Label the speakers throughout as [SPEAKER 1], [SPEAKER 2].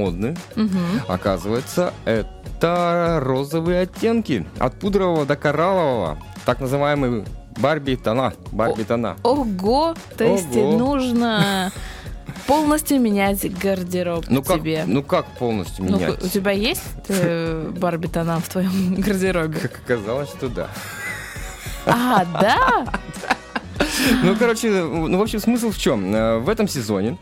[SPEAKER 1] модны. Оказывается, это розовые оттенки. От пудрового до кораллового. Так называемый Барби-тона.
[SPEAKER 2] Ого! То есть нужно полностью менять гардероб тебе.
[SPEAKER 1] Ну как полностью менять?
[SPEAKER 2] У тебя есть Барби-тона в твоем гардеробе?
[SPEAKER 1] Как оказалось, что да.
[SPEAKER 2] А, да?
[SPEAKER 1] Ну, короче, в общем, смысл в чем? В этом сезоне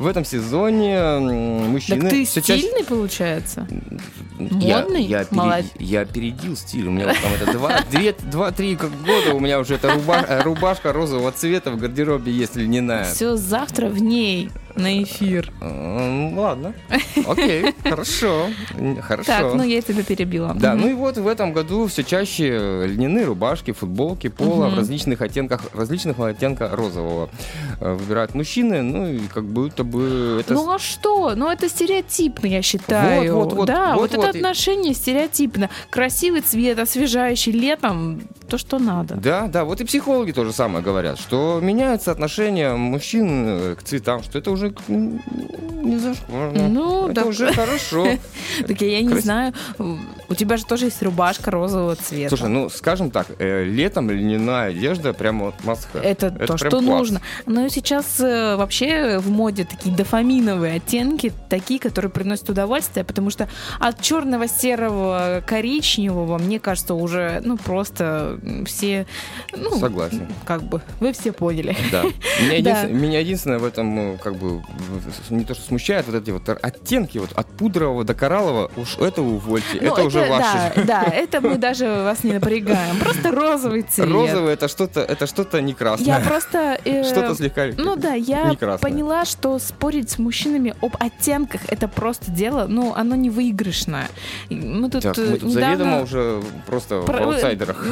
[SPEAKER 1] мужчины...
[SPEAKER 2] Так ты стильный, получается? Модный?
[SPEAKER 1] Я опередил стиль. У меня вот там это 2-3 года у меня уже эта рубашка розового цвета в гардеробе есть льняная.
[SPEAKER 2] Все, завтра в ней на эфир.
[SPEAKER 1] Ладно. Окей, хорошо.
[SPEAKER 2] Так, я тебя перебила.
[SPEAKER 1] Да, ну и вот в этом году все чаще льняные рубашки, футболки, поло в различных оттенках розового выбирают мужчины, ну и как будто бы это...
[SPEAKER 2] Ну а что? Ну это стереотипно, я считаю. Вот это отношение стереотипно. Красивый цвет, освежающий летом, то, что надо.
[SPEAKER 1] Да, вот и психологи то же самое говорят, что меняется отношение мужчин к цветам, что это уже не зашкварно.
[SPEAKER 2] Ну,
[SPEAKER 1] это уже хорошо.
[SPEAKER 2] Так я не знаю. У тебя же тоже есть рубашка розового цвета.
[SPEAKER 1] Слушай, скажем так, летом льняная одежда прямо вот must have.
[SPEAKER 2] Это то, что нужно. Но сейчас вообще в моде такие дофаминовые оттенки, такие, которые приносят удовольствие, потому что от черного, серого, коричневого, мне кажется, уже, просто все...
[SPEAKER 1] Согласен.
[SPEAKER 2] Как бы, вы все поняли.
[SPEAKER 1] Да. Меня единственное в этом, не то, что смущает, вот эти вот оттенки, вот от пудрового до кораллового, уж это увольте, это уже ваше.
[SPEAKER 2] Да, это мы даже вас не напрягаем. Просто розовый цвет.
[SPEAKER 1] Розовый это что-то не красное.
[SPEAKER 2] Я просто...
[SPEAKER 1] что-то слегка
[SPEAKER 2] я поняла, что спорить с мужчинами об оттенках это просто дело, оно не выигрышное. Мы тут
[SPEAKER 1] заведомо уже просто в аутсайдерах.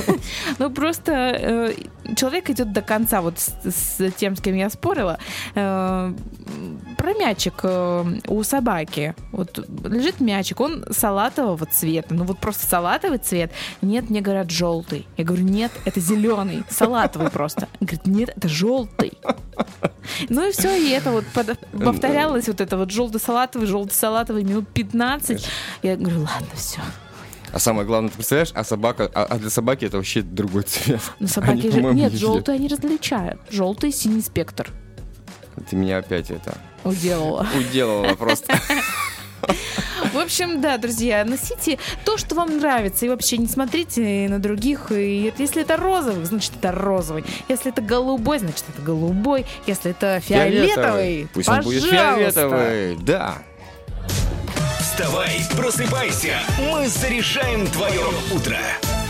[SPEAKER 2] Просто человек идет до конца, вот с тем, с кем я спорила, про мячик у собаки. Вот лежит мячик, он салатового цвета. Просто салатовый цвет. Нет, мне говорят, желтый. Я говорю, нет, это зеленый. Салатовый просто. Он говорит, нет, это желтый. Ну и все, и это вот повторялось, вот это вот желто-салатовый минут 15. Я говорю, ладно, все.
[SPEAKER 1] А самое главное, ты представляешь, а для собаки это вообще другой цвет.
[SPEAKER 2] Но собаки же... Нет, желтый они различают. Желтый и синий спектр.
[SPEAKER 1] Ты меня опять это...
[SPEAKER 2] Уделала
[SPEAKER 1] просто.
[SPEAKER 2] В общем, да, друзья, носите то, что вам нравится, и вообще не смотрите на других. И если это розовый, значит, это розовый. Если это голубой, значит, это голубой. Если это фиолетовый,
[SPEAKER 1] пусть он будет фиолетовый, да.
[SPEAKER 3] Вставай, просыпайся, мы заряжаем твое утро.